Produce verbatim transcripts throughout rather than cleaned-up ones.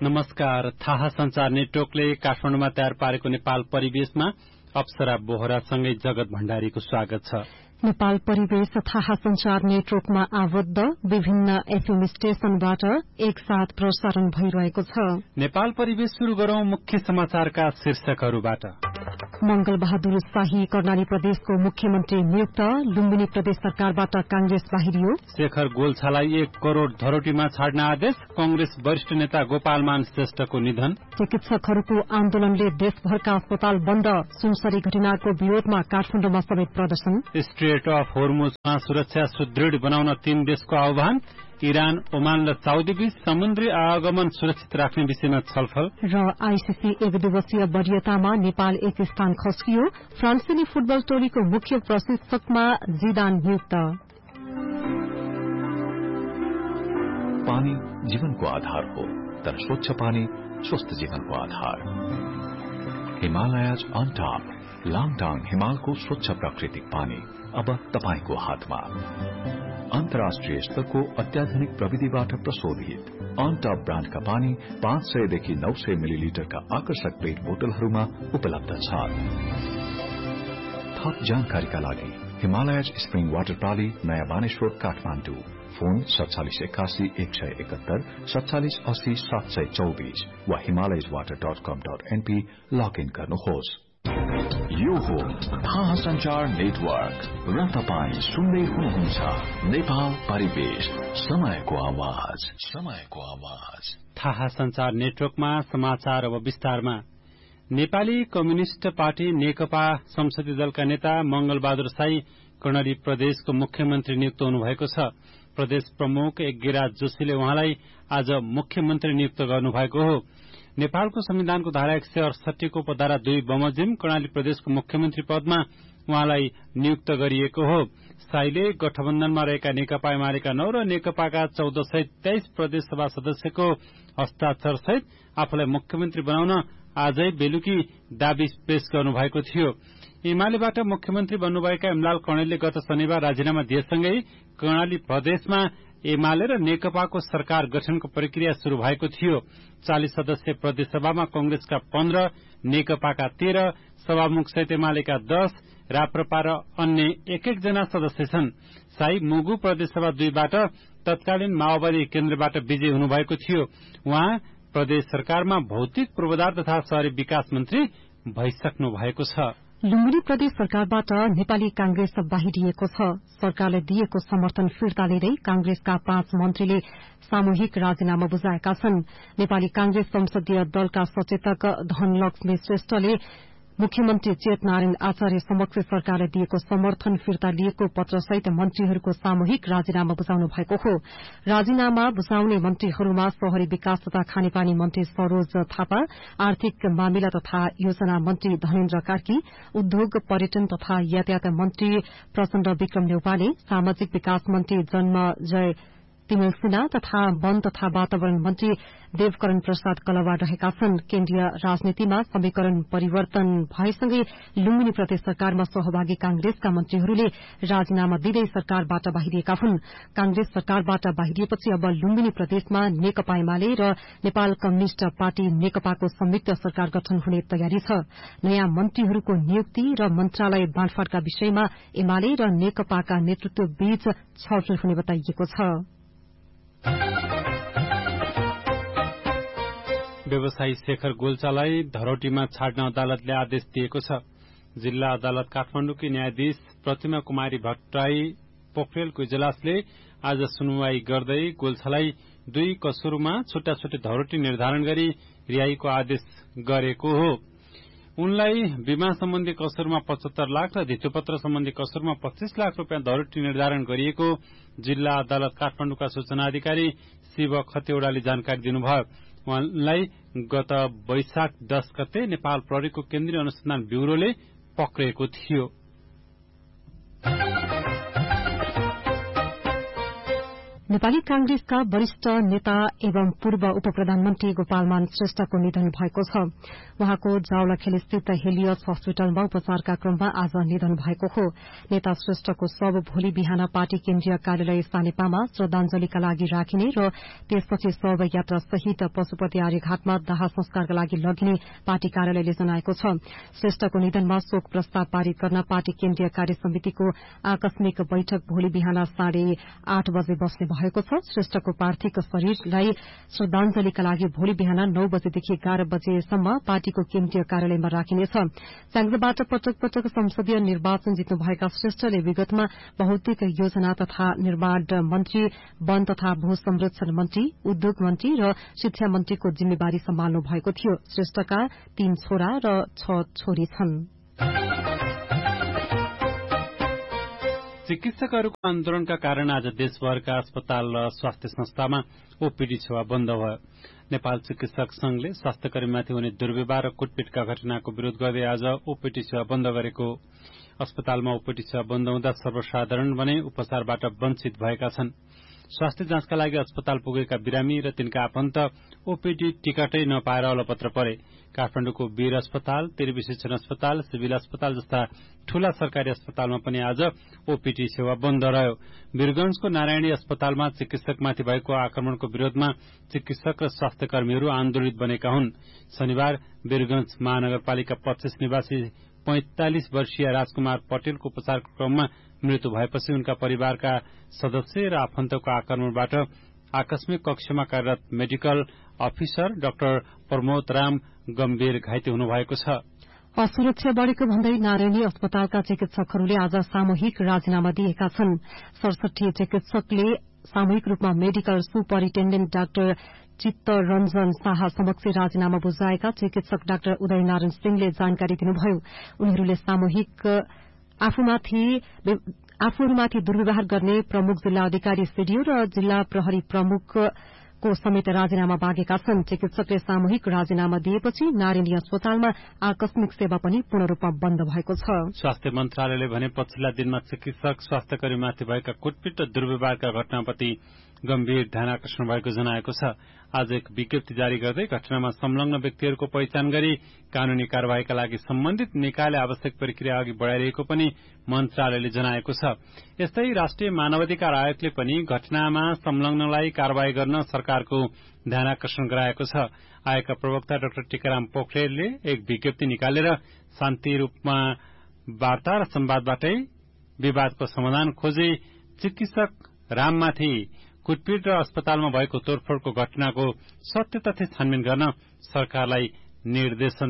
नमस्कार। थाहा संचार नेटवर्कले काठमाडौँमा तयार पारेको नेपाल परिवेशमा अप्सरा बोहरासँगै जगत भण्डारीको स्वागत छ। नेपाल परिवेश थाहा संचार नेटवर्कमा आबद्ध विभिन्न एफएम स्टेशनबाट एकसाथ प्रसारण भइरहेको छ। नेपाल परिवेश शुरू गरौं मुख्य समाचारका शीर्षकहरूबाट। मंगल बहादुर शाही कर्णाली प्रदेशको मुख्यमन्त्री नियुक्त, लुम्बिनी प्रदेश सरकारबाट कांग्रेस बाहिरियो। शेखर गोल्छालाई एक करोड़ धरोटीमा छाड्न आदेश, कांग्रेस वरिष्ठ नेता गोपालमान श्रेष्ठको निधन। चिकित्सकहरूको आन्दोलनले देशभरका अस्पताल बन्द, सुनसरी घटनाको विरोधमा काठमाडौँमा समेत प्रदर्शन। स्ट्रेट अफ होर्मुजमा सुरक्षा सुदृढ़ बनाउन तीन देशको आह्वान, इरान, ओमान र साउदी बीच समुद्री आगमन सुरक्षित राख्ने विषयमा छलफल। र आईसीसी एक दिवसीय वरीयतामा नेपाल एक स्थान खस्कियो, फ्रान्सेली फुटबल टोलीको मुख्य प्रशिक्षकमा जिदान नियुक्त। पानी जीवनको आधार हो, तर स्वच्छ पानी स्वस्थ जीवनको आधार। हिमालयज अन टप, लाङटाङ हिमालको स्वच्छ प्राकृतिक पानी अब तपाईको हातमा। अन्तर्राष्ट्रिय स्तरको अत्याधुनिक प्रविधिबाट प्रशोधित अन टप ब्रान्डका पानी पाँच सय देखि नौ सय मिलिलिटरका आकर्षक पेट बोतलहरूमा उपलब्ध छ। थप जानकारीका लागि हिमालयज स्प्रिङ वाटर प्राली, नयाँ बानेश्वर, काठमाडौँ। फोन सत्तालिस एकासी एक सय एकहत्तर सत्तालिस अस्सी सात सय चौबीस वा हिमालयज वाटर डट कम डट एनपी लगइन गर्नुहोस्। यो हो थाहा संचार नेटवर्क र तपाईँ सुन्दै हुनुहुन्छ नेपाल परिवेश, समयको आवाज, समयको आवाज। थाहा संचार नेटवर्कमा समाचार अब विस्तारमा। नेपाली कम्युनिष्ट पार्टी नेकपा संसदीय दलका नेता मंगल बहादुर शाही कर्णाली प्रदेशको मुख्यमन्त्री नियुक्त हुनुभएको छ। प्रदेश प्रमुख यज्ञराज जोशीले उहाँलाई आज मुख्यमन्त्री नियुक्त गर्नुभएको हो। नेपालको संविधानको धारा एक सय अडसठीको उपधारा दुई बमोजिम कर्णाली प्रदेशको मुख्यमन्त्री पदमा उहाँलाई नियुक्त गरिएको हो। शाहीले गठबन्धनमा रहेका नेकपा एमालेका नौ र नेकपाका चौध सहित तेइस प्रदेश सभा सदस्यको हस्ताक्षर सहित आफूलाई मुख्यमन्त्री बनाउन आजै बेलुकी दावी पेश गर्नुभएको थियो। एमालेबाट मुख्यमन्त्री बन्नुभएका एमलाल कणेलले गत शनिबार राजीनामा दिएसँगै कर्णाली प्रदेशमा एमाले र नेकपाको सरकार गठनको प्रक्रिया शुरू भएको थियो। चालीस सदस्यीय प्रदेशसभामा कंग्रेसका पन्ध्र, नेकपाका तेह्र, सभामुख सहित एमालेका दश, राप्रपा र अन्य एक एक जना सदस्य छन्। शाही मुगु प्रदेशसभा दुईबाट तत्कालीन माओवादी केन्द्रबाट विजयी हुनुभएको थियो। उहाँ प्रदेश सरकारमा भौतिक पूर्वाधार तथा शहरी विकास मन्त्री भइसक्नु भएको छ। लुम्बिनी प्रदेश सरकारबाट नेपाली कांग्रेस बाहिरिएको छ। सरकारले दिएको समर्थन फिर्ता लिँदै कांग्रेसका पाँच मन्त्रीले सामूहिक राजीनामा बुझाएका छन्। नेपाली कांग्रेस संसदीय दलका सचेतक धनलक्ष्मी श्रेष्ठले मुख्यमन्त्री चेतनारायण आचार्य समक्ष सरकारले दिएको समर्थन फिर्ता लिएको पत्रसहित मन्त्रीहरूको सामूहिक राजीनामा बुझाउनु भएको हो। राजीनामा बुझाउने मन्त्रीहरूमा शहरी विकास तथा खानेपानी मन्त्री सरोज थापा, आर्थिक मामिला तथा योजना मन्त्री धनेन्द्र कार्की, उद्योग पर्यटन तथा यातायात मन्त्री प्रचण्ड विक्रम नेउपाने, सामाजिक विकास मन्त्री जन्मजय तिमल सिन्हा तथा वन तथा वातावरण मन्त्री देवकरण प्रसाद कलवार रहेका छन्। केन्द्रीय राजनीतिमा समीकरण परिवर्तन भएसँगै लुम्बिनी प्रदेश सरकारमा सहभागी कांग्रेसका मन्त्रीहरूले राजीनामा दिँदै सरकारबाट बाहिरिएका हुन्। कांग्रेस सरकारबाट बाहिरिएपछि अब लुम्बिनी प्रदेशमा नेकपा एमाले र नेपाल कम्युनिष्ट पार्टी नेकपाको संयुक्त सरकार गठन हुने तयारी छ। नयाँ मन्त्रीहरूको नियुक्ति र मन्त्रालय बाँडफाँडका विषयमा एमाले र नेकपाका नेतृत्व बीच छलफल हुने बताइएको छ। व्यवसायी शेखर गोल्छालाई धरोटीमा छाड्न अदालतले आदेश दिएको छ। जिल्ला अदालत काठमाडौँकी न्यायाधीश प्रतिमा कुमारी भट्टराई पोखरेलको इजलासले आज सुनवाई गर्दै गोल्छालाई दुई कसुरमा छुट्टा छुट्टै धरोटी निर्धारण गरी रिहाईको आदेश गरेको हो। उनलाई बीमा सम्बन्धी कसुरमा पचहत्तर लाख र धितोपत्र सम्बन्धी कसुरमा पच्चीस लाख रूपियाँ धरोटी निर्धारण गरिएको जिल्ला अदालत काठमाडौँका सूचना अधिकारी शिव खतेवड़ाले जानकारी दिनुभयो। उहाँलाई गत वैशाख दश गते नेपाल प्रहरीको केन्द्रीय अनुसन्धान ब्यूरोले पक्रेको थियो। नेपाली कांग्रेसका वरिष्ठ नेता एवं पूर्व उप प्रधानमन्त्री गोपालमान श्रेष्ठको निधन भएको छ। उहाँको जावलाखेल स्थित हेलियस हस्पिटलमा उपचारका क्रममा आज निधन भएको हो। नेता श्रेष्ठको शव भोलि बिहान पार्टी केन्द्रीय कार्यालय सानेपामा श्रद्धांजलिका लागि राखिने र त्यसपछि शव यात्रा सहित पशुपति आर्यघाटमा दाह संस्कारका लागि लगिने पार्टी कार्यालयले जनाएको छ। श्रेष्ठको निधनमा शोक प्रस्ताव पारित गर्न पार्टी केन्द्रीय कार्य समितिको आकस्मिक बैठक भोलि बिहान साढे आठ बजे बस्ने भएको छ। श्रेष्ठको पार्थिव शरीरलाई श्रद्धांजलिका लागि भोलि बिहान नौ बजेदेखि एघार बजेसम्म पार्टीको केन्द्रीय कार्यालयमा राखिनेछ। सांसदबाट पटक पटक संसदीय निर्वाचन जित्नुभएका श्रेष्ठले विगतमा भौतिक योजना तथा निर्माण मन्त्री, वन तथा भू संरक्षण मन्त्री, उद्योग मन्त्री र शिक्षा मन्त्रीको जिम्मेवारी सम्हाल्नु भएको थियो। श्रेष्ठका तीन छोरा र छ छोरी छन्। चिकित्सकहरूको आन्दोलनका कारण आज देशभरका अस्पताल र स्वास्थ्य संस्थामा ओपीडी सेवा बन्द भयो। नेपाल चिकित्सक संघले स्वास्थ्यकर्मीमाथि हुने दुर्व्यवहार र कुटपिटका घटनाको विरोध गर्दै आज ओपीडी सेवा बन्द गरेको। अस्पतालमा ओपीडी सेवा बन्द हुँदा सर्वसाधारण भने उपचारबाट वञ्चित भएका छन्। स्वास्थ्य जाँचका लागि अस्पताल पुगेका बिरामी र तिनका आफन्त ओपीडी टिकटै नपाएर अलपत्र परे। काठमाडौँको वीर अस्पताल, त्रिविशेषण अस्पताल, सिभिल अस्पताल जस्ता ठूला सरकारी अस्पतालमा पनि आज ओपीडी सेवा बन्द रह्यो। वीरगंजको नारायणी अस्पतालमा चिकित्सकमाथि भएको आक्रमणको विरोधमा चिकित्सक र स्वास्थ्यकर्मीहरू आन्दोलित बनेका हुन्। शनिबार वीरगंज महानगरपालिका पच्चीस निवासी पैंतालिस वर्षीय राजकुमार पटेलको उपचारको क्रममा मृत्यु भएपछि उनका परिवारका सदस्य र आफन्तको आक्रमणबाट आकस्मिक कक्षमा कार्यरत medical officer doctor Pramod Ram गम्भीर घाइते हुनुभएको छ। असुरक्षा बढ़ेको भन्दै नारायणी अस्पतालका चिकित्सकहरूले आज सामूहिक राजीनामा दिएका छन्। सडसठी चिकित्सकले सामूहिक रूपमा मेडिकल सुपरिन्टेण्डेन्ट डाक्टर चित्तरञ्जन शाह समक्ष राजीनामा बुझाएका चिकित्सक डाक्टर उदयनारायण सिंहले जानकारी दिनुभयो। उनीहरूले सामूहिक आफूमाथि आफूहरूमाथि दुर्व्यवहार गर्ने प्रमुख जिल्ला अधिकारी सीडीओ र जिल्ला प्रहरी प्रमुखको समेत राजीनामा मागेका छन्। चिकित्सकले सामूहिक राजीनामा दिएपछि नारायणी अस्पतालमा आकस्मिक सेवा पनि पूर्ण रूपमा बन्द भएको छ। स्वास्थ्य मन्त्रालयले भने पछिल्ला दिनमा चिकित्सक स्वास्थ्यकर्मीमाथि भएका कुटपिट र दुर्व्यवहारका घटनाप्रति गम्भीर ध्यानाकर्षण भएको जनाएको छ। आज एक विज्ञप्ति जारी गर्दै घटनामा संलग्न व्यक्तिहरूको पहिचान गरी कानूनी कार्यवाहीका लागि सम्बन्धित निकायले आवश्यक प्रक्रिया अघि बढ़ाइरहेको पनि मन्त्रालयले जनाएको छ। यस्तै राष्ट्रिय मानवाधिकार आयोगले पनि घटनामा संलग्नलाई कार्यवाही गर्न सरकारको ध्यानाकर्षण गराएको छ। आयोगका प्रवक्ता डाक्टर टीकाराम पोखरेलले एक विज्ञप्ति निकालेर शान्ति रूपमा वार्ता र संवादबाटै विवादको समाधान खोजी चिकित्सक राममाथि कुटपिट र अस्पतालमा भएको तोडफोडको घटनाको सत्य तथ्य छानबिन गर्न सरकारलाई निर्देशन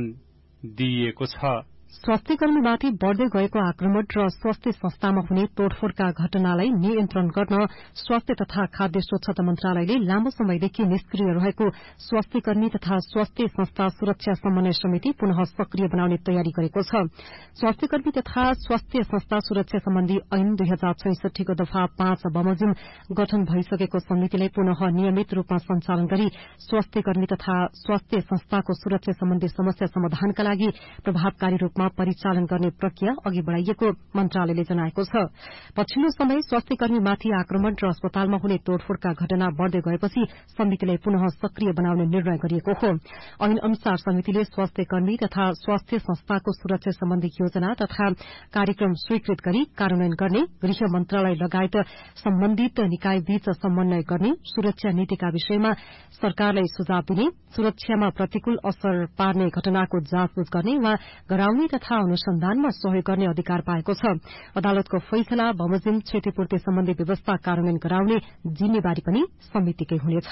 दिइएको छ। स्वास्थ्यकर्मीमाथि बढ़दै गएको आक्रमण र स्वास्थ्य संस्थामा हुने तोडफोडका घटनालाई नियन्त्रण गर्न स्वास्थ्य तथा खाद्य स्वच्छता मन्त्रालयले लामो समयदेखि निष्क्रिय रहेको स्वास्थ्यकर्मी तथा स्वास्थ्य संस्था सुरक्षा समन्वय समिति पुनः सक्रिय बनाउने तयारी गरेको छ। स्वास्थ्यकर्मी तथा स्वास्थ्य संस्था सुरक्षा सम्बन्धी ऐन दुई हजार छैसठीको दफा पाँच बमोजिम गठन भइसकेको समितिले पुनः नियमित रूपमा सञ्चालन गरी स्वास्थ्यकर्मी तथा स्वास्थ्य संस्थाको सुरक्षा सम्बन्धी समस्या समाधानका लागि प्रभावकारी रूपमा परिचालन गर्ने प्रक्रिया अघि बढ़ाइएको मन्त्रालयले जनाएको छ। पछिल्लो समय स्वास्थ्यकर्मीमाथि आक्रमण र अस्पतालमा हुने तोडफोडका घटना बढ़दै गएपछि समितिलाई पुनः सक्रिय बनाउने निर्णय गरिएको हो। ऐन अनुसार समितिले स्वास्थ्यकर्मी तथा स्वास्थ्य संस्थाको सुरक्षा सम्बन्धी योजना तथा कार्यक्रम स्वीकृत गरी कार्यान्वयन गर्ने, गृह मन्त्रालय लगायत सम्बन्धित निकायबीच समन्वय गर्ने, सुरक्षा नीतिका विषयमा सरकारलाई सुझाव दिने, सुरक्षामा प्रतिकूल असर पार्ने घटनाको जाँचबुझ गर्ने वा गराउने तथा अनुसन्धानमा सहयोग गर्ने अधिकार पाएको छ। अदालतको फैसला बमोजिम क्षतिपूर्ति सम्बन्धी व्यवस्था कार्यान्वयन गराउने जिम्मेवारी पनि समितिकै हुनेछ।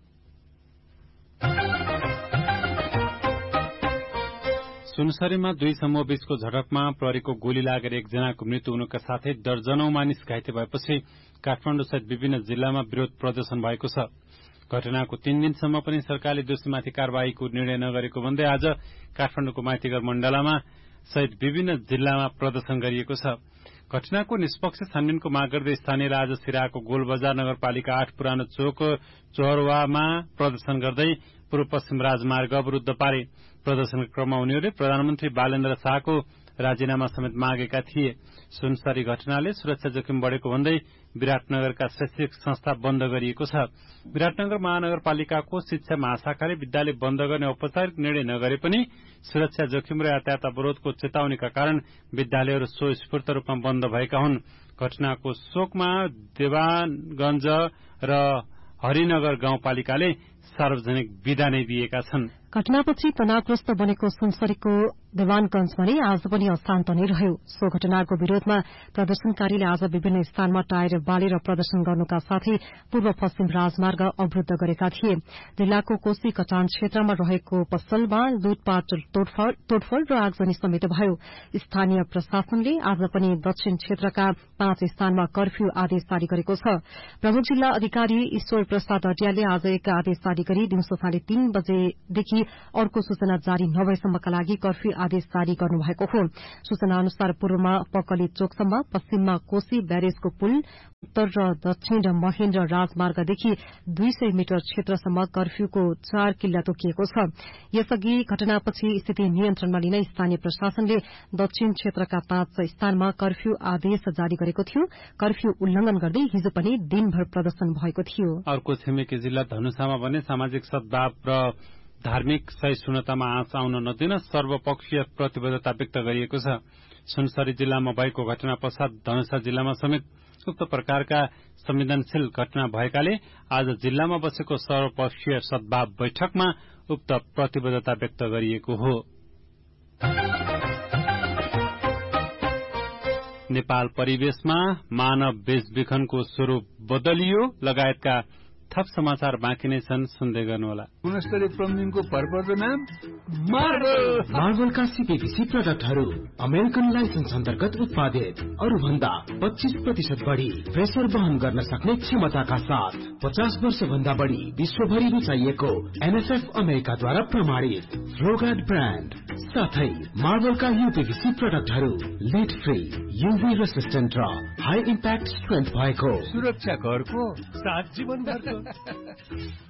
सुनसरीमा दुई समूह बीचको झडपमा प्रहरीको गोली लागेर एकजनाको मृत्यु हुनुका साथै दर्जनौं मानिस घाइते भएपछि काठमाडौँसहित विभिन्न जिल्लामा विरोध प्रदर्शन भएको छ। घटनाको तीन दिनसम्म पनि सरकारले दोषीमाथि कार्यवाहीको निर्णय नगरेको भन्दै आज काठमाडौँको माइतीघर मण्डलामा सहित विभिन्न जिल्लामा प्रदर्शन गरिएको छ। घटनाको निष्पक्ष छानबिनको माग गर्दै स्थानीयले आज सिराहाको गोलबजार नगरपालिका आठ पुरानो चोक चौरवामा प्रदर्शन गर्दै पूर्व पश्चिम राजमार्ग अवरूद्ध पारे। प्रदर्शनको क्रममा उनीहरूले प्रधानमन्त्री बालेन्द्र शाहको राजीनामा समेत मागेका थिए। सुनसरी घटनाले सुरक्षा जोखिम बढ़ेको भन्दै विराटनगरका शैक्षिक संस्था बन्द गरिएको छ। विराटनगर महानगरपालिकाको शिक्षा महाशाखाले विद्यालय बन्द गर्ने औपचारिक निर्णय नगरे पनि सुरक्षा जोखिम र यातायात अवरोधको चेतावनीका कारण विद्यालयहरू स्वस्फूर्त रूपमा बन्द भएका हुन्। घटनाको शोकमा देवानगंज र हरिनगर गाउँपालिकाले सार्वजनिक विदा नै दिएका छन्। घटनापछि तनावग्रस्त बनेको सुनसरीको देवानगंज भने आज पनि अशान्त नै रह्यो। सो घटनाको विरोधमा प्रदर्शनकारीले आज विभिन्न स्थानमा टायर बालेर प्रदर्शन गर्नुका साथै पूर्व पश्चिम राजमार्ग अवरूद्ध गरेका थिए। जिल्लाको कोशी कटान क्षेत्रमा रहेको पसलमा लुटपाट तोडफोड़ र आगजनी समेत भयो। स्थानीय प्रशासनले आज पनि दक्षिण क्षेत्रका पाँच स्थानमा कर्फ्यू आदेश जारी गरेको छ। प्रमुख जिल्ला अधिकारी ईश्वर प्रसाद अटियालले आज एक आदेश जारी गरी दिउँसो साढे तीन बजेदेखि अर्को सूचना जारी नभएसम्मका लागि कर्फ्यू आदेश जारी गर्नुभएको हो। सूचना अनुसार पूर्वमा पकली चोकसम्म, पश्चिममा कोशी ब्यारेजको पुल, उत्तर र दक्षिण महेन्द्र राजमार्गदेखि दुई सय मिटर क्षेत्रसम्म कर्फ्यूको चार किल्ला तोकिएको छ। यसअघि घटनापछि स्थिति नियन्त्रणमा लिन स्थानीय प्रशासनले दक्षिण क्षेत्रका पाँच स्थानमा कर्फ्यू आदेश जारी गरेको थियो। कर्फ्यू उल्लंघन गर्दै हिजो पनि दिनभर प्रदर्शन भएको थियो। अर्को छिमेकी जिल्ला धनुषामा भने सामाजिक सद्भाव र धार्मिक सहिष्णुतामा आँच आउन नदिन सर्वपक्षीय प्रतिबद्धता व्यक्त गरिएको छ। सुनसरी जिल्लामा भएको घटना पश्चात धनुषा जिल्लामा समेत उक्त प्रकारका संवेदनशील घटना भएकाले आज जिल्लामा बसेको सर्वपक्षीय सद्भाव बैठकमा उक्त प्रतिबद्धता व्यक्त गरिएको हो। नेपाल परिवेशमा मानव बेचबिखनको स्वरूप बदलियो लगायतका थप समाचार बाँकी नै छन्, सुन्दै गर्नुहोला। गुणस्तरीय प्लम्बिङको भरपर्दो नाम मार्बल। मार्बलका सीपीवीसी प्रोडक्टहरू अमेरिकन लाइसेन्स अन्तर्गत उत्पादित, अरू भन्दा पच्चीस प्रतिशत बढ़ी प्रेसर वहन गर्न सक्ने क्षमताका साथ पचास वर्ष भन्दा बढ़ी विश्वभरि रुचाइएको एनएफएफ अमेरिकाद्वारा प्रमाणित फ्लोगार्ड ब्रान्ड साथै मार्बलका यूपीवीसी प्रोडक्टहरू लिड फ्री, यूभी रेसिस्टेन्ट र हाई इम्प्याक्ट स्ट्रेन्थ भएको सुरक्षा घरको साथ जीवन घरको